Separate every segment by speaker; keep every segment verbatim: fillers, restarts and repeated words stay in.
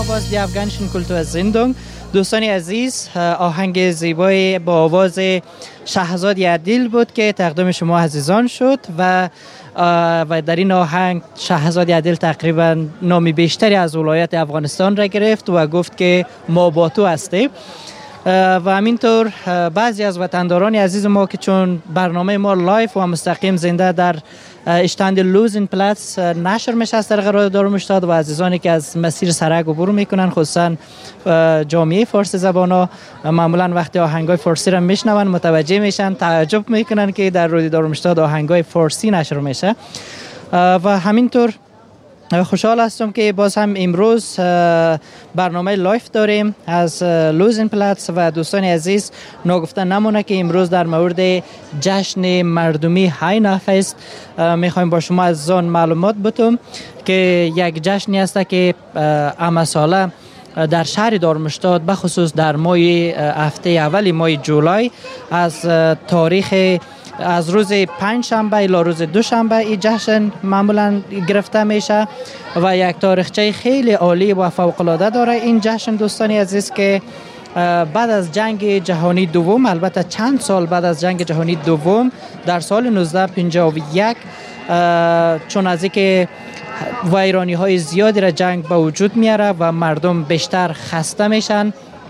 Speaker 1: باز دی افغانشن کلتور زندون. دوستان عزیز، آهنگ زیبای با آواز شهزاد عدیل بود که تقدیم شما عزیزان شد و و در این آهنگ شهزاد عدیل تقریبا نام بیشتری از ولایت افغانستان را گرفت و گفت که ما با تو هستیم. و همینطور بعضی از وطنداران عزیز ما که چون برنامه ما لایف و مستقیم زنده در اشتاند لوزن پلاتس نشر میشه از طریق رادیو دارمشتاد و عزیزانی که از مسیر سرک عبور میکنن خصوصا جامعه فارسی زبانا معمولا وقتی آهنگای فارسی را میشنون متوجه میشن، تعجب میکنن که در رادیو دارمشتاد آهنگای فارسی نشر میشه. و همینطور خوشحال هستم که باز هم امروز برنامه لایف داریم از لوزن پلاتس و دوستان عزیز نگفته نمونه که امروز در مورد جشن مردمی هاینا فست میخوایم با شما از آن معلومات بدم که یک جشنی است که اما ساله در شهر دارمشتاد بخصوص در ماه هفته اول ماه جولای از تاریخ از روز پنج شنبه الی روز دوشنبه این جشن معمولا گرفته میشه و یک تاریخچه خیلی عالی و فوق العاده داره این جشن دوستان عزیز که بعد از جنگ جهانی دوم، البته چند سال بعد از جنگ جهانی دوم در سال نوزده پنجاه و یک، چون از اینکه ویرانی های زیادی را جنگ به وجود میاره و مردم بیشتر خسته میشن،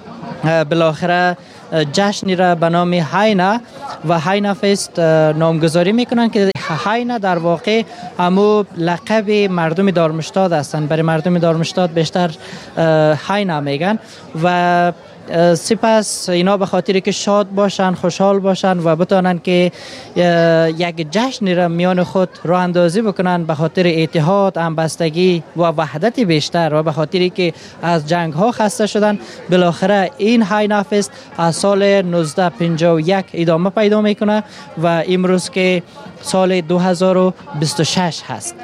Speaker 1: بالاخره جشنی را به نام هاینا و هاینا فست نامگذاری میکنن که هاینا در واقع همو لقب مردم دارمشتاد هستند. برای مردم دارمشتاد بیشتر هاینا میگن و سپس اینا به خاطری که شاد باشن، خوشحال باشن و بتونن که یک جشن را میان خود راه اندازی بکنن به خاطر اتحاد، همبستگی و وحدت بیشتر و به خاطری که از جنگ ها خسته شدن، بالاخره این هاینا فست از سال نوزده پنجاه و یک ادامه پیدا میکنه و امروز که سال دو هزار و بیست و شش هست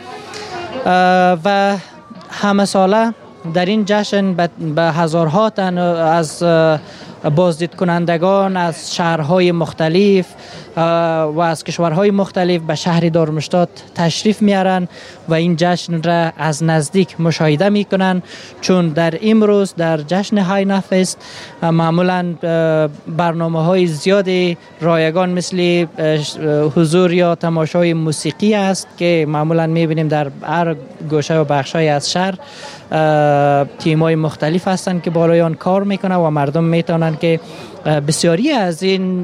Speaker 1: و همه ساله در این جشن به هزارها تن از بازدید کنندگان از شهرهای مختلف و از کشورهای مختلف به شهر دارمشتاد تشریف میارن و این جشن را از نزدیک مشاهده میکنن، چون در امروز در جشن هاینا فست معمولا برنامه های زیادی رایگان مثل حضور یا تماشای موسیقی است که معمولا میبینیم در هر گوشه و بخشای از شهر تیم‌های مختلف هستند که بالای آن کار میکنه و مردم میتونن که بسیاری از این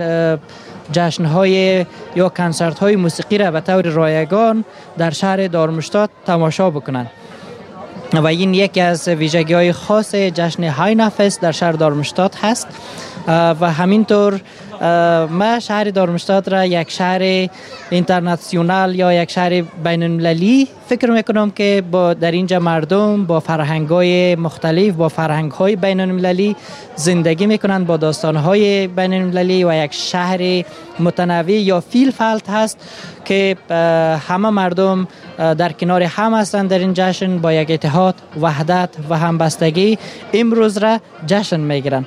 Speaker 1: جشن‌های یا کنسرت‌های موسیقی را به طور رایگان در شهر دارمشتاد تماشا بکنن و این یکی از ویژگی‌های خاص جشن هاینا فست در شهر دارمشتاد هست. و همینطور ما شهر دارمشتاد را یک شهر اینترنشنال یا یک شهر بین المللی فکر میکنم که با در اینجا مردم با فرهنگ‌های مختلف، با فرهنگ‌های بین المللی زندگی میکنن، با داستان‌های بین المللی و یک شهر متنوع یا فیل فلت هست که همه مردم در کنار هم هستند در این جشن با یک اتحاد، وحدت و همبستگی امروز را جشن میگیرن.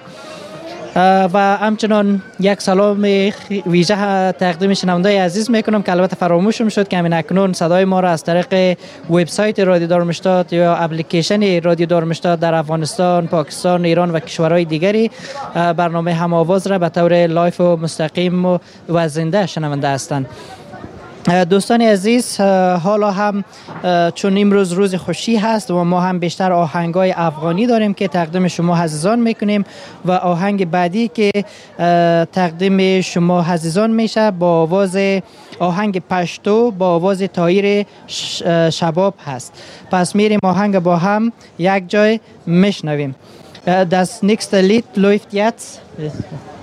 Speaker 1: و همچنان یک سلام ویژه تقدیم شنونده عزیز میکنم که البته فراموشم شد که همین اکنون صدای ما را از طریق وبسایت رادیو دارمشتاد یا اپلیکیشن رادیو دارمشتاد در افغانستان، پاکستان، ایران و کشورهای دیگری برنامه هم آواز را به طور لایف و مستقیم و زنده شنونده هستند. دوستان عزیز، حالا هم چون امروز روز خوشی هست و ما هم بیشتر آهنگای افغانی داریم که تقدیم شما عزیزان میکنیم و آهنگ بعدی که تقدیم شما عزیزان میشه با آواز آهنگ پشتو با آواز طاهر شباب هست. پس میریم آهنگ با هم یک جای میشنویم. Das nächste Lied läuft jetzt.